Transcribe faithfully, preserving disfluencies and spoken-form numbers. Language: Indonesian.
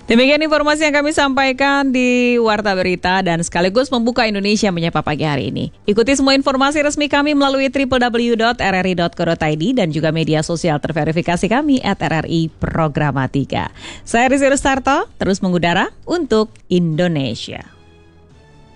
Demikian informasi yang kami sampaikan di Warta Berita dan sekaligus membuka Indonesia Menyapa pagi hari ini. Ikuti semua informasi resmi kami melalui w w w dot r r i dot co dot i d dan juga media sosial terverifikasi kami at r r i programatika. Saya Rizky Rustarto, terus mengudara untuk Indonesia.